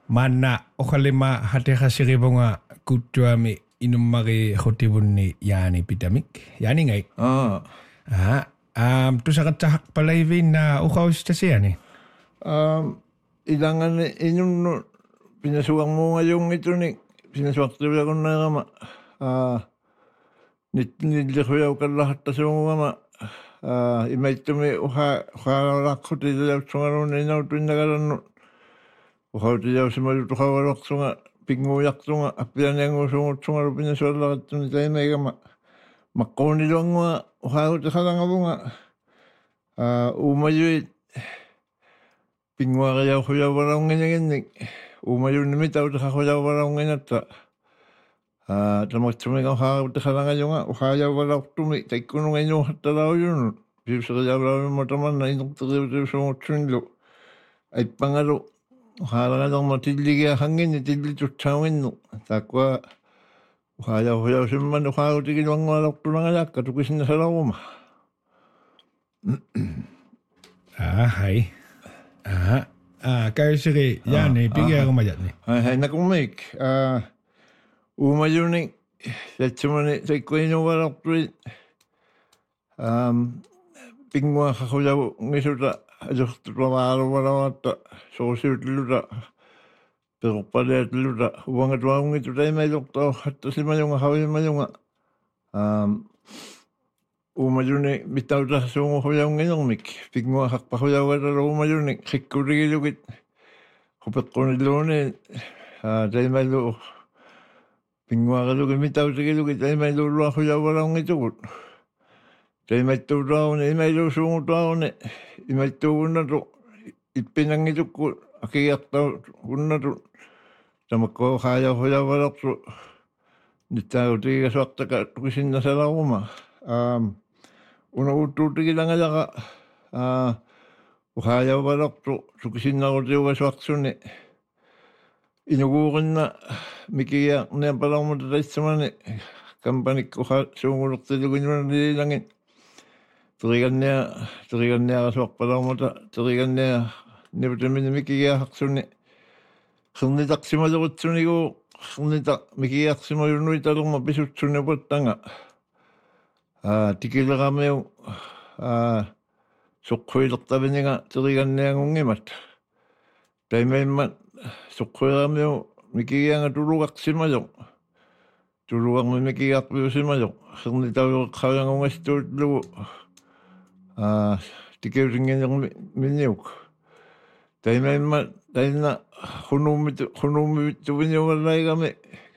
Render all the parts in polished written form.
Mana okalema hateha siribonga kutuami inummari hotibunni yaani pitamik. Yaani ngai. Tusakat sahak palaivin na ukaustasiani. Ilangan inun pinasuang mo ngayong ito ni pinaswakti ko na kama. Nidlikuyaw ka lahat na sa mga imaitumi ukalakot ito daw sungaron na inautuin na karan. Ukauti daw si maluto kawarok sunga pinguyak sunga apian yang usungot sungaron pinaswala kat ni tayo na kama. Makoni doang mga ukakot sa lang ako nga. Umayuit pingwa kaya kuya warang ganyan umayun nimi tao ta kuya warang ganyan ta tamak tumi ka kakot sa lang nga ukaya warang tumi tay kuno ngayon hatta daw yun bisa kaya warang mo taman na inong tayo sa mga tsunlo ay pangalo ukala nga lang matili kaya hangin itili tutawin no takwa ukaya kuya siman ukaya tigil wang walak tunang ayak katukisin na sa lawom. Hai. Kayo sige, yan bigyan ako mayat ni. Hai nakumik. Umayun ni, sa tsumani, sa ikuin yung warak tuwid. Pingwa kakulaw, ngisuta, adok tuwamaro warawata, sosiyo tiluta, pero pala tiluta, uwang at wang ito tayo may doktor, at si mayunga, hawin mayunga. Umayun ni, bitaw ta sa sungo kuyaw ngayong mik. Pingwa kakpakuyaw at umayun ni, kikurigilugit. Kupit ko nilo ni, tayo may lo, pingwa ka lugit, bitaw sa kilugit, tayo may lo luwa kuyaw walang itukot. Tayo may tutaw ni, may lo sungo taw ni, may tuwa na to, ipinang itukot, akiyak taw, na to. Sama ko kaya kuyaw walang to, nitaw tiga swakta ka, tukisin na sa lawoma. Una ututigil ang alaka, ukaya walang to, tukisin na ko tiyo kaswaksun ni. Inugukin na, mikiyak na yan palang matatay sa mani. Kampanik ko sumulok tilugan nyo na nililangin. Turigan niya kaswak palang mata. Turigan niya, nipatamin na mikiyak haksun ni. Kunitak si malukot sun ni ko, kunitak mikiyak si malunoy talong mapisut sun ni patanga. Tikila kami yung sukhoylok tabi niya nga, turigan niya ngungimat. Tayo may mat, sukhoy kami yung mikiyak nga tulugak si mayong. Tulugak mo mikiyak po si mayong. Kung nitaw kaya nga stort lugo. Tikil ringin yung minyok. Tayo may mat, tayo na hunumit tuwin yung walay kami.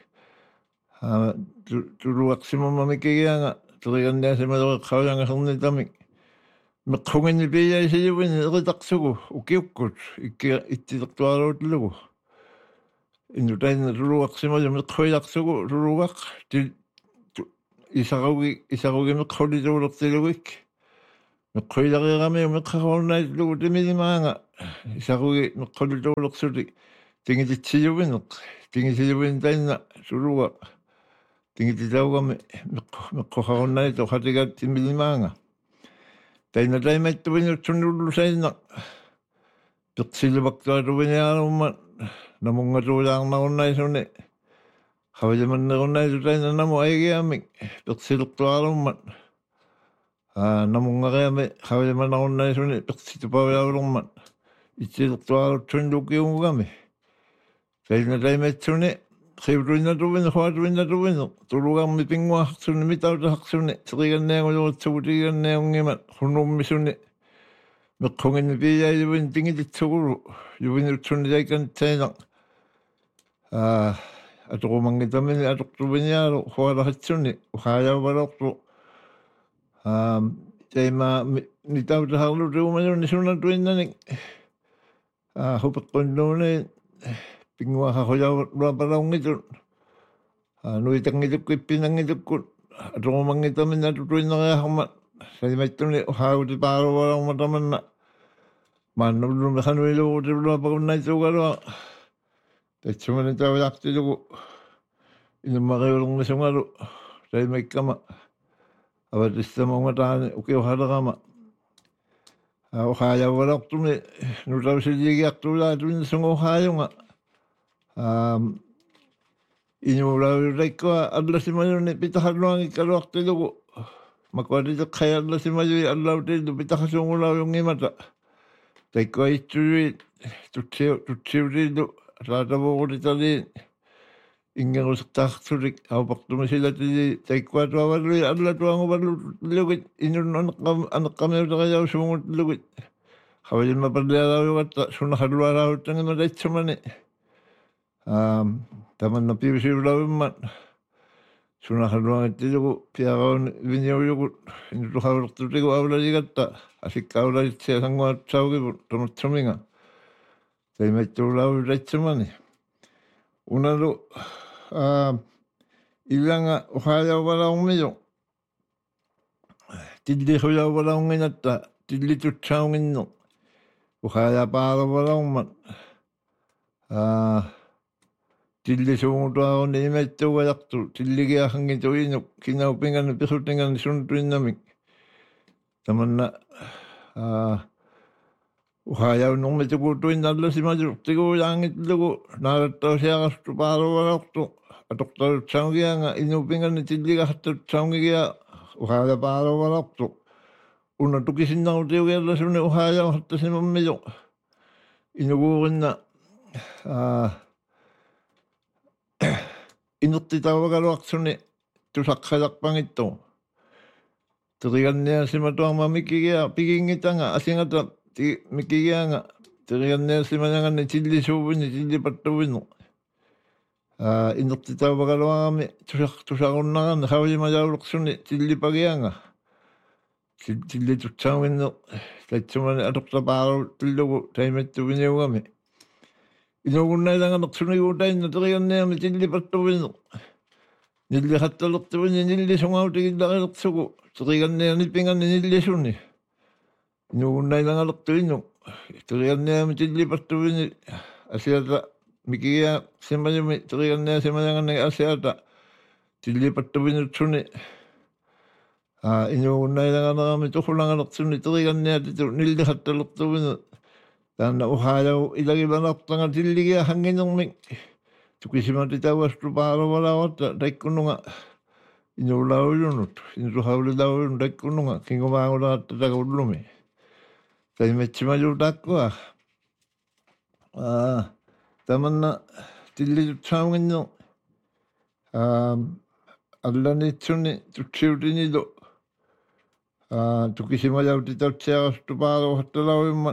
Tulugak si mama mikiyak nga. Turigan niya si mayong kaya nga kung nitamik. Makungin ni Bia sa iyo ni retaksugo ukiukut ititaktuaro tulugo inutay na tuluwak si mo makhoylaksugo tuluwak isagogi makholi tuluk tilugik makhoylaki kami makhaholnay tulugo timili mga isagogi makholi tuluk sudi tingiti siyuwin tayo na tuluwak tingiti daw kami makhaholnay to hatigat timili mga tayo na tayo may tuwin yung sunulusay na tuksilibak tayo tuwin niya naman namang nga tulang na unay suni kawali man na unay tayo na namo ay kiyamik tuksilok tayo naman namang nga kiyamik kawali man na unay suni tuksito pa wala naman itilok tayo sundok yung kami tayo na tayo may suni Kibruin na tuwin, huwatuin na tuwin. Tulugang mi pingwa haksuni, mi tawta haksuni. Tirigan na yung ulo, tutigan na yung iman. Hunong mi suni. Mikungin ni Bia, yuwin tingin di tsuguro. Yuwin utsuni day kan tayo Ato kumang itamin, ato tuwin niya, huwala haksuni. Ukaya walak to. Tayo mi tawta haklo, tuwin yun, nisunan tuwin na ning. Hupat kondo na pingwa kakuyaw rapalaw ngito. Nuitang ngito ko pinang ngito ko. At kumang ngito min natutuin na kaya kamat. Sa may ito ni haw di paro walang mataman na. Manulong na kanuilo ko di wala pa kung na ito karo. Tatsi man ito wala kito ko. Inumakayulong na siyang aro. Sa may kama. Abat isa mga mataan. Okay, wala kama. Kaya wala ko ni. Nutaw si Jigi akto wala ito na siyang okayo nga. Inuulaurikkoa allasimayuni pitahalluangi kaluartilugu makualitaqqai allasimayui allautillu pitaqasungulaujungimata taikkoa itsului tutsiutillu raatavuuqutitaliin ingerusiqtaartulik aupaqtumisilatili taikkoa tuavallui allatuanguvallulugit inun aneqqamiuteriausuungutillugit qavalimapallialauyugatta sunahallualaavutangima taitsamani tamanna piusiulauimmat sunahalluangittilugu piaqaun viniujukut inutuqavertutigu aulaligatta asikkaulalitsia sanguatsaugivu tamatsaminga taimattuulauju taitsamani unalu ilanga uhaajauvalaumiyo tillihuyauvalauнгinatta tillitutsaunginno uhaajapaaruvalaumat tillisuungutuaruni imattuugajartu tilligiarrangituinuk kinaupingani pisutingani suntuinnamik tamanna uhaajaunormitukuutuinnallasimajuk tiguujaangitlugu naalattausiaqartu paaruvalortu atoqtarutsaungianga inupingani tilligartatsaungigia uhaajapaaruvalortu una tukisinnautiugiallasuni uhaajauhartasimammiju inuguurinna inertitauagaluarsuni tusaqqalaqpangittu teriganniasimatuarma mikkigia pikingitanga asingata mikkigianga teriganniasimajanganni tillisuuvini tillipattuvinnu inertitauagaluarami tusaqunnaqarni qavalimajauluqsuni tillipagianga tillitutsaunginnu taitsamani atoqtapaarutillugu taimattuviniugami inugunnailanganeqsuniguutainna teriganniami tillipattuvinnu nilliqattalertuvini nillisungautigillarilersugu terigannianipingani nillisuni inugunnailangalertuinnu teriganniami tillipattuvini asiata mikigia simayumi teriganniasimajanganni asiata tillipattuvinutsuni inugunnailanganerami tuqulangalertsuni teriganniatitu nilliqattalertuvini taanna uhaajau ilagivanertanga tilligia hanginermik tukisimantitauastu paaruvalauatta taikkunnunga inuulaujunut inutuhaulilauujun taikkunnunga kingumaangularatta tagullumi taimatsimajuutaakkua tamanna tillitutsaunginnu allanitsuni tutsiutinilu tukisimajautitautsiaqastu paaruhattalauimmat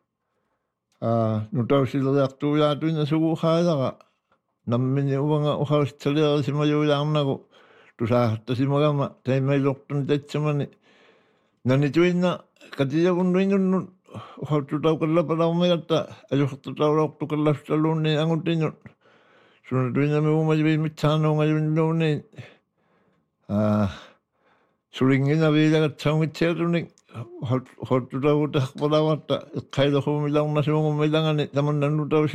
nutausileriartuujaatuinna suguuhaajara nammini uvanga uhaustaliarisimajuujaarnagu tusaahartasimagama taimailortuni taitsamani nanituinna katijakunnuinunnut uhaututauqallapalaurmigatta ajuqertutaulortuqallastaluunni angutinut sunatuinami uumajivimitsaanuungajuinnuuni suringina viilagatsaumitsiatunik uhaututauqutaqpalauatta eqqailerhuumilaurnasuungumilangani tamannannutausi